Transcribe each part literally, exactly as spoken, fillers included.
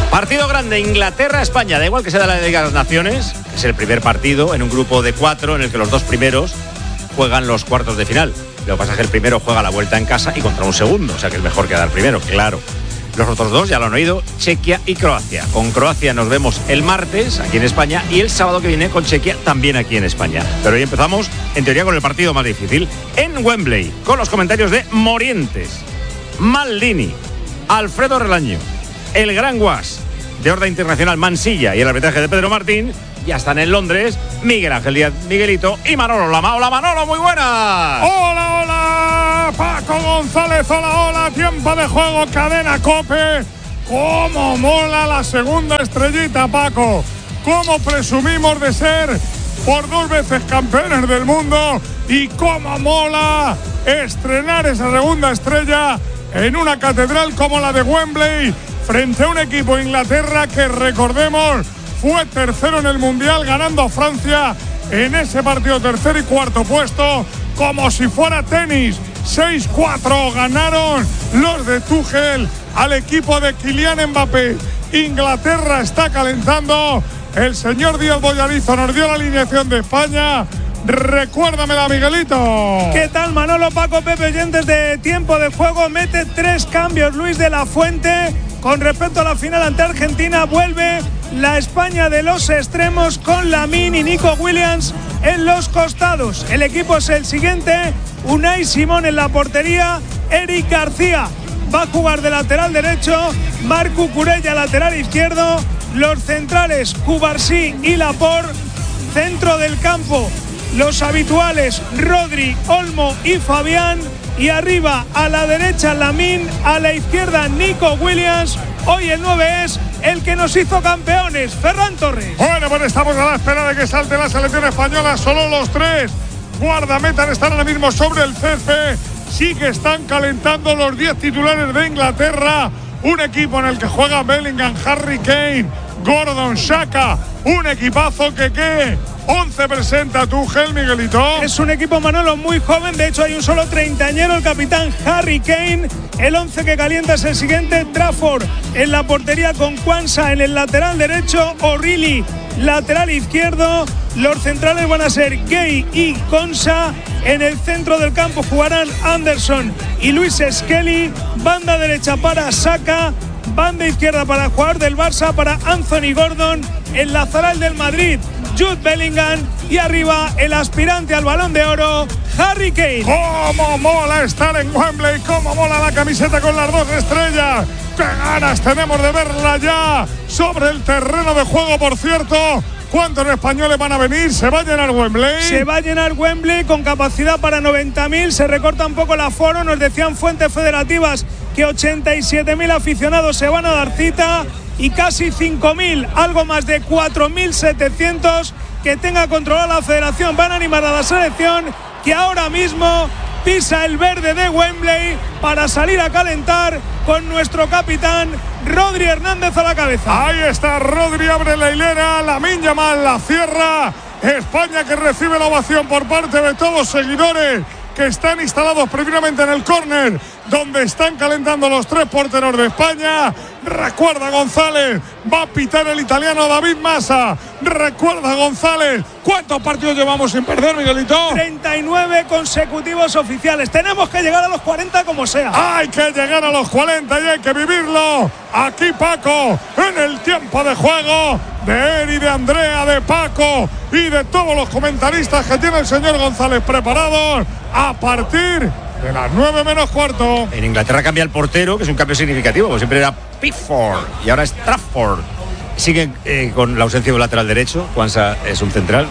Partido grande, Inglaterra-España. Da igual que sea de la Liga de las Naciones, que es el primer partido en un grupo de cuatro en el que los dos primeros juegan los cuartos de final. Lo que pasa es que el primero juega la vuelta en casa y contra un segundo, o sea que es mejor quedar primero, claro. Los otros dos ya lo han oído, Chequia y Croacia. Con Croacia nos vemos el martes aquí en España y el sábado que viene con Chequia también aquí en España. Pero hoy empezamos, en teoría, con el partido más difícil, en Wembley, con los comentarios de Morientes, Maldini, Alfredo Relaño, el Gran Guas, de Horda Internacional Mansilla y el arbitraje de Pedro Martín. Ya están en Londres Miguel Ángel Díaz, Miguelito y Manolo Lama. Hola Manolo, muy buenas. Hola, hola, Paco González, hola, hola, tiempo de juego, cadena COPE. Cómo mola la segunda estrellita, Paco. Cómo presumimos de ser por dos veces campeones del mundo y cómo mola estrenar esa segunda estrella en una catedral como la de Wembley frente a un equipo de Inglaterra que, recordemos, fue tercero en el Mundial, ganando a Francia en ese partido tercero y cuarto puesto, como si fuera tenis. seis cuatro ganaron los de Tuchel al equipo de Kylian Mbappé. Inglaterra está calentando. El señor Díaz Boyarizo nos dio la alineación de España. Recuérdamela, Miguelito. ¿Qué tal, Manolo, Paco, Pepe, oyentes de Tiempo de Juego? Mete tres cambios Luis de la Fuente. Con respecto a la final ante Argentina, vuelve la España de los extremos con Lamine y Nico Williams en los costados. El equipo es el siguiente: Unai Simón en la portería, Eric García va a jugar de lateral derecho, Marcu Curella lateral izquierdo, los centrales Cubarsí y Laporte, centro del campo los habituales Rodri, Olmo y Fabián, y arriba a la derecha Lamine, a la izquierda Nico Williams. Hoy el nueve es el que nos hizo campeones, Ferran Torres. Bueno, pues estamos a la espera de que salte la selección española. Solo los tres guardametas están ahora mismo sobre el césped. Sí que están calentando los diez titulares de Inglaterra. Un equipo en el que juega Bellingham, Harry Kane, Gordon, Xhaka. Un equipazo que qué. once presenta Tuchel, Miguelito. Es un equipo, Manolo, muy joven. De hecho, hay un solo treintañero, el capitán Harry Kane. El once que calienta es el siguiente: Trafford en la portería con Quansah en el lateral derecho, O'Reilly lateral izquierdo. Los centrales van a ser Gay y Konsa. En el centro del campo jugarán Anderson y Luis Skelly. Banda derecha para Saka. Banda izquierda para el jugador del Barça, para Anthony Gordon. Enlazará el del Madrid, Jude Bellingham. Y arriba el aspirante al Balón de Oro, Harry Kane. ¡Cómo mola estar en Wembley! ¡Cómo mola la camiseta con las dos estrellas! ¡Qué ganas tenemos de verla ya sobre el terreno de juego, por cierto! ¿Cuántos españoles van a venir? ¿Se va a llenar Wembley? Se va a llenar Wembley con capacidad para noventa mil. Se recorta un poco el aforo. Nos decían fuentes federativas que ochenta y siete mil aficionados se van a dar cita y casi cinco mil, algo más de cuatro mil setecientos que tenga controlada la federación. Van a animar a la selección, que ahora mismo pisa el verde de Wembley para salir a calentar con nuestro capitán Rodri Hernández a la cabeza. Ahí está Rodri, abre la hilera, Lamine Yamal la cierra. España que recibe la ovación por parte de todos los seguidores que están instalados primeramente en el córner, donde están calentando los tres porteros de España. Recuerda González, va a pitar el italiano David Massa. Recuerda González, ¿cuántos partidos llevamos sin perder, Miguelito? treinta y nueve consecutivos oficiales. Tenemos que llegar a los cuarenta como sea. Hay que llegar a los cuarenta y hay que vivirlo. Aquí Paco, en el tiempo de juego de Eri, de Andrea, de Paco y de todos los comentaristas que tiene el señor González preparados a partir de las nueve menos cuarto. En Inglaterra cambia el portero, que es un cambio significativo, porque siempre era Pickford y ahora es Trafford. Sigue eh, con la ausencia de un lateral derecho. Quansah es un central.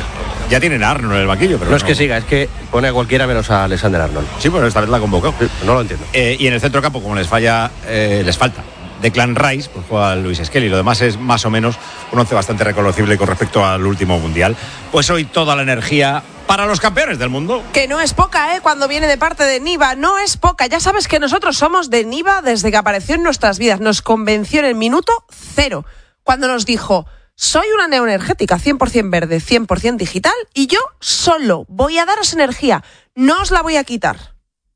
Ya tienen a Arnold en el banquillo, pero no, no es que siga, es que pone a cualquiera menos a Alexander Arnold. Sí, pero esta vez la ha convocado. Sí, no lo entiendo. Eh, y en el centro campo, como les falla, eh, les falta Declan Rice, pues juega Luis Skelly. Lo demás es más o menos un once bastante reconocible con respecto al último mundial. Pues hoy toda la energía para los campeones del mundo. Que no es poca, ¿eh? Cuando viene de parte de Niva, no es poca. Ya sabes que nosotros somos de Niva desde que apareció en nuestras vidas. Nos convenció en el minuto cero, cuando nos dijo: soy una neoenergética cien por ciento verde, cien por ciento digital, y yo solo voy a daros energía, no os la voy a quitar.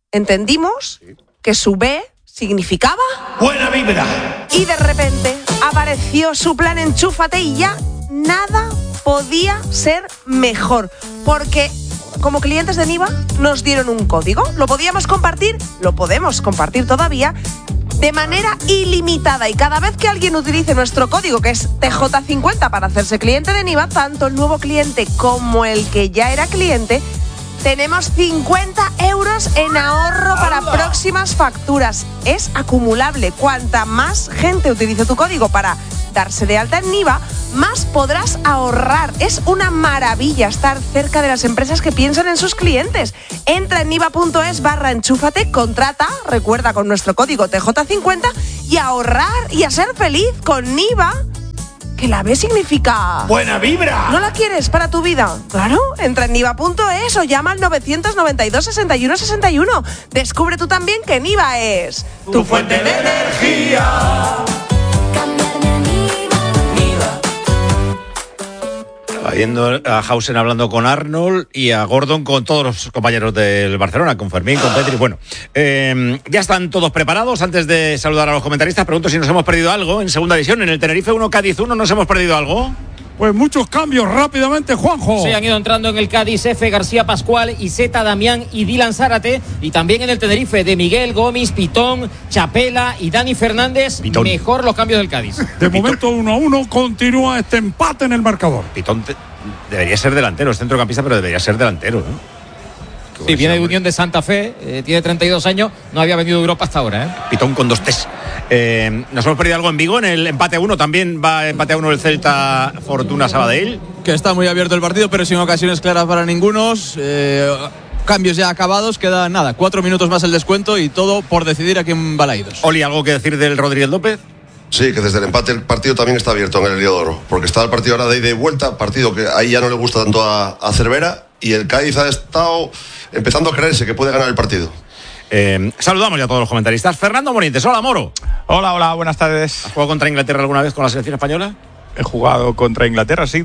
Entendimos que su B significaba buena vibra. Y de repente apareció su plan Enchúfate y ya nada podía ser mejor. Porque como clientes de Niva nos dieron un código. ¿Lo podíamos compartir? Lo podemos compartir todavía de manera ilimitada. Y cada vez que alguien utilice nuestro código, que es T J cincuenta, para hacerse cliente de Niva, tanto el nuevo cliente como el que ya era cliente, tenemos cincuenta euros en ahorro para próximas facturas. Es acumulable. Cuanta más gente utilice tu código para darse de alta en Niva, más podrás ahorrar. Es una maravilla estar cerca de las empresas que piensan en sus clientes. Entra en niva.es barra enchúfate, contrata, recuerda con nuestro código T J cincuenta, y ahorrar y a ser feliz con Niva. Que la B significa ¡buena vibra! ¿No la quieres para tu vida? Claro, entra en niva punto es o llama al novecientos noventa y dos, sesenta y uno, sesenta y uno. Descubre tú también que Niva es tu, tu fuente de energía. Viendo a Hausen hablando con Arnold y a Gordon con todos los compañeros del Barcelona, con Fermín, con Petri. Bueno, eh, ya están todos preparados. Antes de saludar a los comentaristas, pregunto si nos hemos perdido algo en segunda división. En el Tenerife uno, Cádiz uno, ¿nos hemos perdido algo? Pues muchos cambios rápidamente, Juanjo. Se han ido entrando en el Cádiz F, García Pascual, Iseta, Damián y Dylan Zárate. Y también en el Tenerife de Miguel, Gómez, Pitón, Chapela y Dani Fernández. Pitón. Mejor los cambios del Cádiz. De momento uno a uno, continúa este empate en el marcador. Pitón te, debería ser delantero, es centrocampista, pero debería ser delantero, ¿no? Sí, viene de Unión de Santa Fe, eh, tiene treinta y dos años, no había venido de Europa hasta ahora, ¿eh? Pitón con dos T's. Eh, ¿Nos hemos perdido algo en Vigo? En el empate a uno también va empate a uno el Celta Fortuna Sabadell. Que está muy abierto el partido, pero sin ocasiones claras para ninguno. Eh, cambios ya acabados, queda nada, cuatro minutos más el descuento y todo por decidir aquí en Balaidos. Oli, ¿algo que decir del Rodríguez López? Sí, que desde el empate el partido también está abierto en el Heliodoro, porque está el partido ahora de ida y vuelta, partido que ahí ya no le gusta tanto a, a Cervera, y el Cádiz ha estado empezando a creerse que puede ganar el partido. Eh, saludamos ya a todos los comentaristas. Fernando Morientes, hola Moro. Hola, hola, buenas tardes. ¿Has jugado contra Inglaterra alguna vez con la selección española? He jugado contra Inglaterra, sí,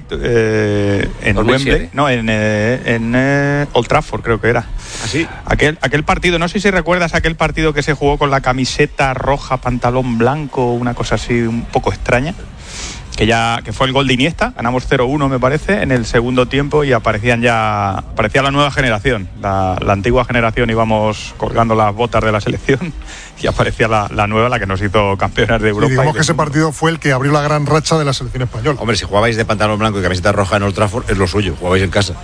eh, en Wembley, no, en, eh, en eh, Old Trafford creo que era. ¿Así? Aquel, aquel partido, no sé si recuerdas aquel partido que se jugó con la camiseta roja, pantalón blanco, una cosa así un poco extraña. Que ya que fue el gol de Iniesta, ganamos cero uno me parece en el segundo tiempo y aparecían ya aparecía la nueva generación, la, la antigua generación íbamos colgando las botas de la selección y aparecía la, la nueva, la que nos hizo campeones de Europa. Y digamos que ese partido fue el que abrió la gran racha de la selección española. Hombre, si jugabais de pantalón blanco y camiseta roja en Old Trafford es lo suyo, jugabais en casa.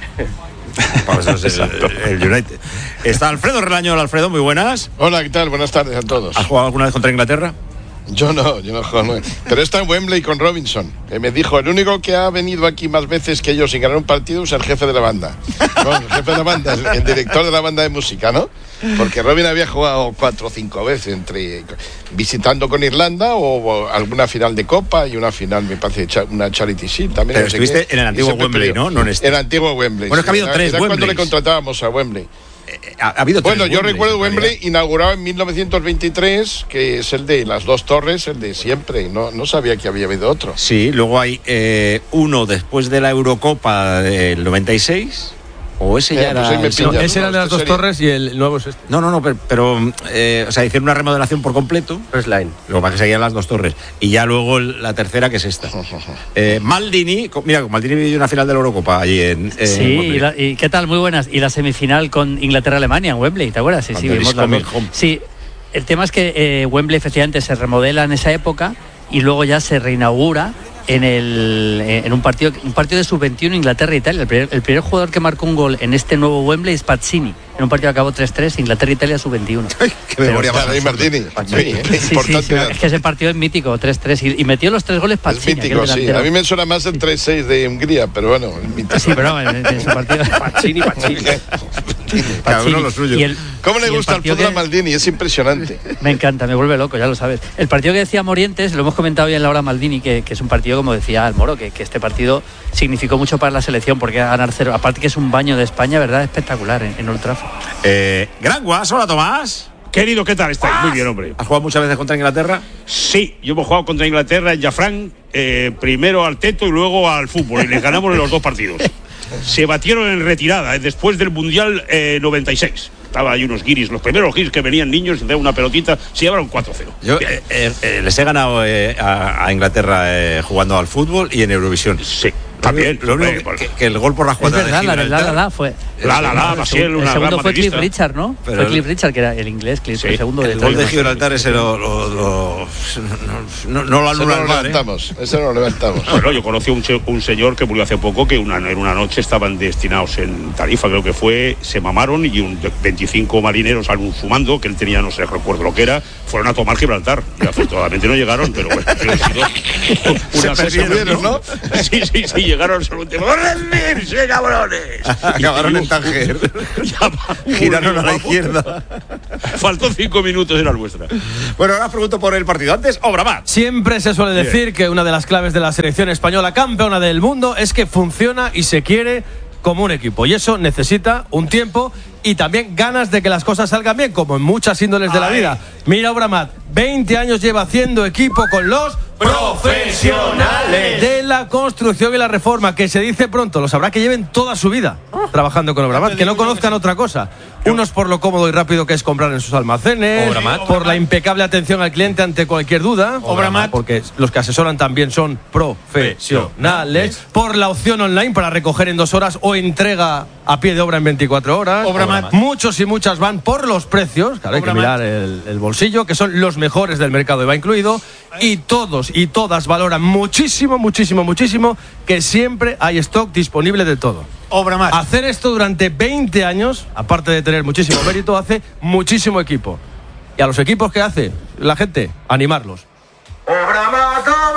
Para eso es el, el United. Está Alfredo Relaño. Alfredo, muy buenas. Hola, ¿qué tal? Buenas tardes a todos. ¿Has jugado alguna vez contra Inglaterra? Yo no, yo no he jugado. Pero está en Wembley con Robinson, que me dijo, el único que ha venido aquí más veces que yo sin ganar un partido es el jefe de la banda. Bueno, el jefe de la banda, el, el director de la banda de música, ¿no? Porque Robin había jugado cuatro o cinco veces, entre visitando con Irlanda o, o alguna final de Copa y una final, me parece, una Charity Shield también. Pero no sé estuviste qué, en el antiguo Wembley, ¿no? No en este. En el antiguo Wembley. Bueno, es que ha habido era, tres era Wembleys. cuando le contratábamos a Wembley. Ha, ha habido tres bueno, yo Wembley, recuerdo Wembley inaugurado en mil novecientos veintitrés, que es el de las dos torres, el de siempre. No, no sabía que había habido otro. Sí, luego hay eh, uno después de la Eurocopa del noventa y seis. O ese ya Eh, era. pues No, pillan, ese era ¿no? de las Este dos sería- torres y el nuevo es este. No, no, no, pero, pero, eh, o sea, hicieron una remodelación por completo. First line. Lo que pasa es que seguían las dos torres. Y ya luego el- la tercera, que es esta. Eh, Maldini, co- mira, con Maldini vivió una final de la Eurocopa allí en. en Sí, Wembley. y, la- y qué tal, muy buenas. Y la semifinal con Inglaterra-Alemania en Wembley, ¿te acuerdas? Sí, sí, Cuando vimos Liz las coming dos. home. Sí, el tema es que eh, Wembley efectivamente se remodela en esa época y luego ya se reinaugura en el en un partido un partido de sub veintiuno Inglaterra-Italia. El primer, el primer jugador que marcó un gol en este nuevo Wembley es Pazzini, en un partido que acabó tres tres, Inglaterra-Italia sub veintiuno. Qué memoria más Claro, y absurda. Martini. Sí, Sí, sí, importante sí, dato. es que ese partido es mítico, tres tres, y, y metió los tres goles Es Pazzini. mítico, aquel sí. delantero. A mí me suena más el tres seis de Hungría, pero bueno, es mítico. Sí, pero no, en, en su partido. Pachini, Pachini. Cada uno lo suyo. Y el- ¿Cómo le y el gusta el partido fútbol a que- Maldini? Es impresionante. Me encanta, me vuelve loco, ya lo sabes. El partido que decía Morientes, lo hemos comentado hoy en la hora Maldini, que, que es un partido, como decía el Moro, que, que este partido significó mucho para la selección, porque ganar cero, aparte que es un baño de España, ¿verdad? Espectacular en, en Old Trafford. Eh, Gran Guas, hola Tomás. Querido, ¿qué tal estáis? Muy bien, hombre. ¿Has jugado muchas veces contra Inglaterra? Sí, yo hemos jugado contra Inglaterra en Jafrán, eh, primero al teto y luego al fútbol, y les ganamos en los dos partidos. Se batieron en retirada, eh, después del Mundial eh, noventa y seis. estaba ahí unos guiris, los primeros guiris que venían niños de una pelotita, se llevaron cuatro cero. Yo eh, eh, les he ganado eh, a, a Inglaterra eh, jugando al fútbol y en Eurovisión. Sí. También. Lo único que, que el gol por la jugada es verdad, de la Gibraltar, la, la, la fue. La la la, Maciel, una el segundo gran fue Cliff madridista. Richard, ¿no? Pero fue el- Cliff Richard, que era el inglés, Cliff, Sí, el segundo el de gol de Gibraltar ese lo, lo, lo- no, no, no lo Ese anula no el lo VAR, ¿eh? levantamos. Ese no lo levantamos. Bueno, yo conocí a un, che- un señor que murió hace poco que una, en una noche estaban destinados en Tarifa, creo que fue, se mamaron y un veinticinco marineros, algún fumando, que él tenía, no sé, recuerdo lo que era, fueron a tomar Gibraltar. Y afortunadamente no llegaron, pero bueno, pero si no, una Se perdieron, ¿no? Sí, sí, sí, llegaron solamente. ¡Vamos a rendirse, cabrones! Acabaron en Tánger. Giraron a la izquierda. Faltó cinco minutos, era nuestra. Bueno, ahora pregunto por el partido. Antes, Obramat. Siempre se suele Bien. decir que una de las claves de la selección española campeona del mundo es que funciona y se quiere como un equipo. Y eso necesita un tiempo y también ganas de que las cosas salgan bien, como en muchas índoles de la Ay. vida. Mira, Obramat, veinte años lleva haciendo equipo con los profesionales de la construcción y la reforma, que se dice pronto, lo sabrá que lleven toda su vida trabajando con Obramat, que no conozcan otra cosa. Unos por lo cómodo y rápido que es comprar en sus almacenes, Obramat. por la impecable atención al cliente ante cualquier duda, Obramat. porque los que asesoran también son profesionales, por la opción online para recoger en dos horas o entrega a pie de obra en veinticuatro horas. Obramat. Muchos y muchas van por los precios, claro, hay que Obramat. mirar el, el bolsillo, que son los mejores del mercado, y va incluido, y todos y todas valoran muchísimo, muchísimo, muchísimo que siempre hay stock disponible de todo. Obramat. Hacer esto durante veinte años, aparte de tener muchísimo mérito, hace muchísimo equipo. Y a los equipos que hace la gente, animarlos.